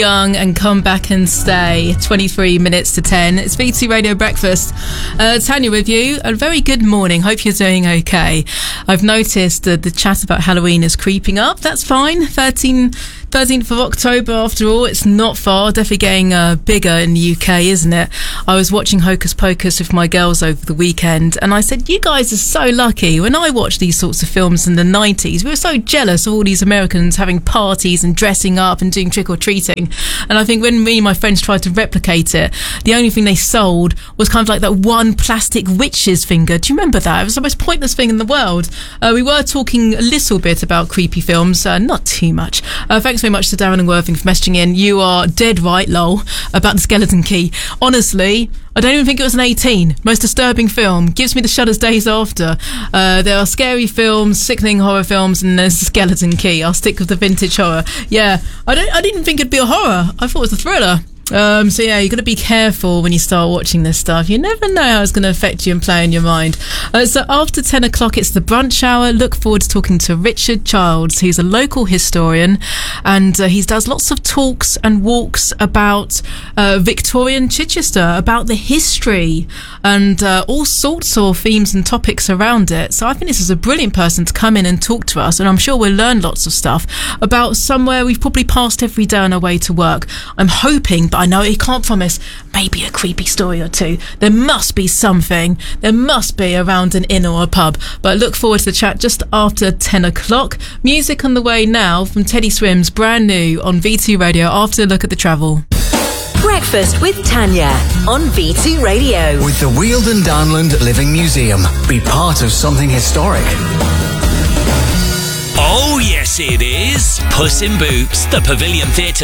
Young and Come Back and Stay. 23 minutes to 10. It's VT Radio Breakfast. Tanya with you. A very good morning. Hope you're doing okay. I've noticed the chat about Halloween is creeping up. That's fine. 13th of October, after all, it's not far. Definitely getting bigger in the UK, isn't it? I was watching Hocus Pocus with my girls over the weekend, and I said, you guys are so lucky. When I watched these sorts of films in the 90s, we were so jealous of all these Americans having parties and dressing up and doing trick-or-treating. And I think when me and my friends tried to replicate it, the only thing they sold was kind of like that one plastic witch's finger. Do you remember that? It was the most pointless thing in the world. We were talking a little bit about creepy films, not too much. Thanks very much to Darren and Worthing for messaging in. You are dead right, lol, about the Skeleton Key. Honestly, I don't even think it was an 18. Most disturbing film. Gives me the shudders days after. There are scary films, sickening horror films, and there's the Skeleton Key. I'll stick with the vintage horror. Yeah, I didn't think it'd be a horror. I thought it was a thriller. So yeah, you've got to be careful when you start watching this stuff. You never know how it's going to affect you and play in your mind. So after 10 o'clock, it's the brunch hour. Look forward to talking to Richard Childs. He's a local historian, and he does lots of talks and walks about Victorian Chichester, about the history and all sorts of themes and topics around it. So I think this is a brilliant person to come in and talk to us, and I'm sure we'll learn lots of stuff about somewhere we've probably passed every day on our way to work. I'm hoping, but I know he can't promise, maybe a creepy story or two. There must be something. There must be around an inn or a pub. But look forward to the chat just after 10 o'clock. Music on the way now from Teddy Swims, brand new on V2 Radio after a look at the travel. Breakfast with Tanya on V2 Radio. With the Weald Downland Living Museum. Be part of something historic. Oh yes it is. Puss in Boots, the Pavilion Theatre